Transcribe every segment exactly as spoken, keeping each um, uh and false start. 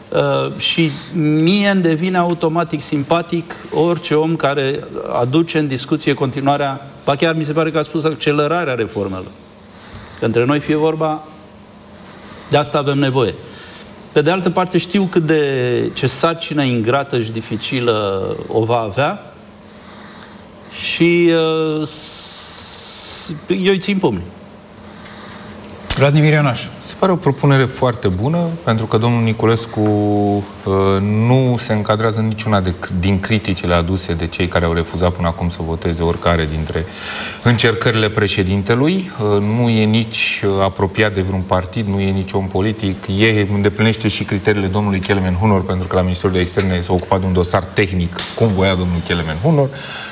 Uh, și mie îmi devine automatic simpatic orice om care aduce în discuție continuarea, ba chiar mi se pare că a spus accelerarea reformelor. Că între noi fie vorba, de asta avem nevoie. Pe de altă parte știu cât de ce sarcină ingrată și dificilă o va avea și uh, eu îi țin pumnii. Vladimir Ionaș. Se pare o propunere foarte bună, pentru că domnul Niculescu uh, nu se încadrează în niciuna de, din criticile aduse de cei care au refuzat până acum să voteze oricare dintre încercările președintelui. Uh, nu e nici uh, apropiat de vreun partid, nu e nici om politic, e, îndeplinește și criteriile domnului Kelemen-Hunor, pentru că la Ministerul de Externe s-a ocupat de un dosar tehnic, cum voia domnul Kelemen-Hunor.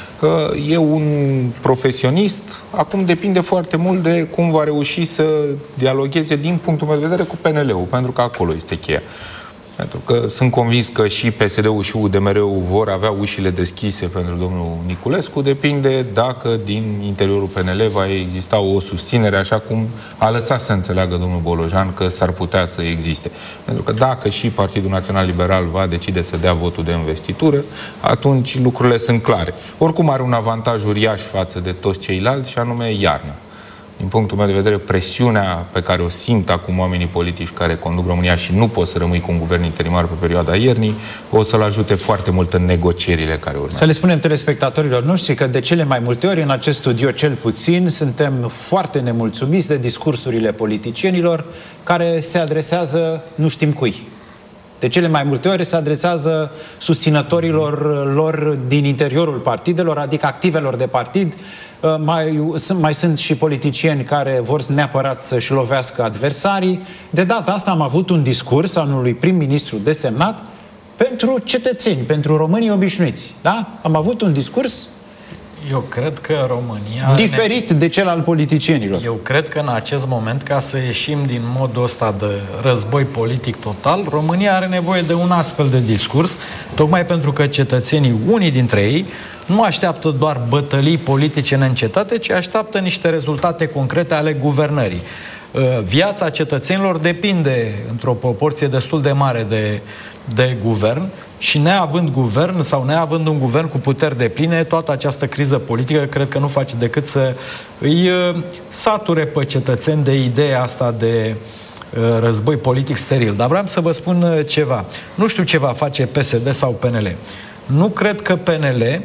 E un profesionist, acum depinde foarte mult de cum va reuși să dialogheze din punctul meu de vedere cu P N L-ul, pentru că acolo este cheia. Pentru că sunt convins că și P S D-ul și U D M R-ul vor avea ușile deschise pentru domnul Niculescu, depinde dacă din interiorul P N L va exista o susținere, așa cum a lăsat să înțeleagă domnul Bolojan că s-ar putea să existe. Pentru că dacă și Partidul Național Liberal va decide să dea votul de investitură, atunci lucrurile sunt clare. Oricum are un avantaj uriaș față de toți ceilalți, și anume iarna. Din punctul meu de vedere, presiunea pe care o simt acum oamenii politici care conduc România și nu pot să rămâi cu un guvern interimar pe perioada iernii, o să-l ajute foarte mult în negocierile care urmează. Să le spunem telespectatorilor noștri că de cele mai multe ori, în acest studio cel puțin, suntem foarte nemulțumiți de discursurile politicienilor care se adresează nu știm cui. De cele mai multe ori se adresează susținătorilor lor din interiorul partidelor, adică activelor de partid. Mai, mai sunt și politicieni care vor neapărat să-și lovească adversarii. De data asta am avut un discurs al unui prim-ministru desemnat pentru cetățeni, pentru românii obișnuiți. Da? Am avut un discurs Eu cred că România... diferit de cel al politicienilor. Eu cred că în acest moment, ca să ieșim din modul ăsta de război politic total, România are nevoie de un astfel de discurs, tocmai pentru că cetățenii, unii dintre ei, nu așteaptă doar bătălii politice neîncetate, ci așteaptă niște rezultate concrete ale guvernării. Viața cetățenilor depinde, într-o proporție destul de mare, de, de guvern, și neavând guvern sau neavând un guvern cu puteri depline, toată această criză politică cred că nu face decât să îi sature pe cetățeni de ideea asta de război politic steril. Dar vreau să vă spun ceva. Nu știu ce va face P S D sau P N L. Nu cred că P N L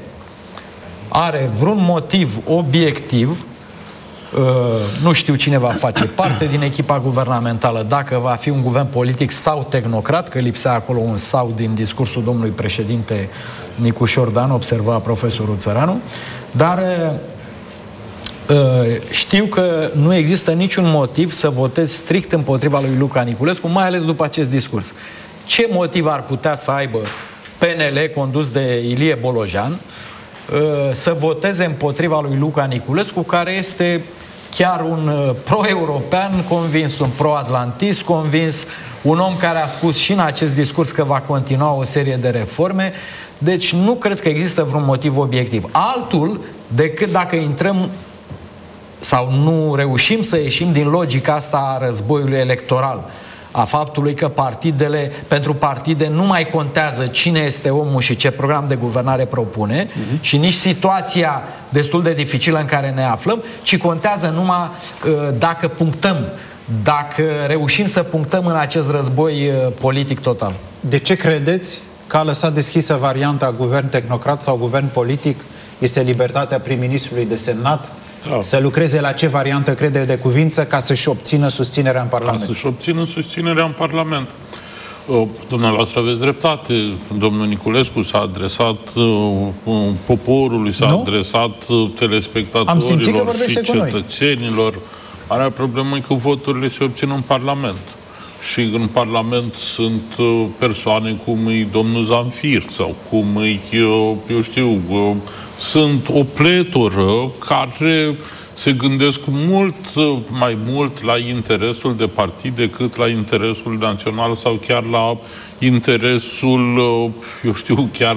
are vreun motiv obiectiv. Uh, nu știu cine va face parte din echipa guvernamentală, dacă va fi un guvern politic sau tehnocrat, că lipsea acolo un sau din discursul domnului președinte Nicușor Dan, observa profesorul Țăranu, dar uh, știu că nu există niciun motiv să votez strict împotriva lui Luca Niculescu, mai ales după acest discurs. Ce motiv ar putea să aibă P N L condus de Ilie Bolojan să voteze împotriva lui Luca Niculescu, care este chiar un pro-european convins, un pro-atlantist convins, un om care a spus și în acest discurs că va continua o serie de reforme. Deci nu cred că există vreun motiv obiectiv. Altul decât dacă intrăm sau nu reușim să ieșim din logica asta a războiului electoral, a faptului că partidele, pentru partide nu mai contează cine este omul și ce program de guvernare propune, uh-huh. și nici situația destul de dificilă în care ne aflăm, ci contează numai uh, dacă punctăm, dacă reușim să punctăm în acest război uh, politic total. De ce credeți că a lăsat deschisă varianta guvern tehnocrat sau guvern politic? Este libertatea prim-ministrului desemnat da. să lucreze la ce variantă crede de cuvință ca să-și obțină susținerea în Parlament. Ca să-și obțină susținerea în Parlament. Dumneavoastră aveți dreptate. Domnul Niculescu s-a adresat uh, poporului, s-a adresat telespectatorilor și cetățenilor. Are problemă că voturile se obțin în Parlament. Și în Parlament sunt uh, persoane cum e domnul Zamfir sau cum e, uh, eu știu, uh, sunt o pletoră care se gândesc mult mai mult la interesul de partid decât la interesul național sau chiar la interesul, eu știu, chiar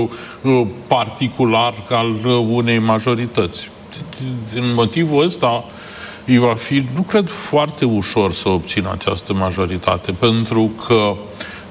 particular al unei majorități. Din motivul ăsta îi va fi, nu cred, foarte ușor să obțină această majoritate, pentru că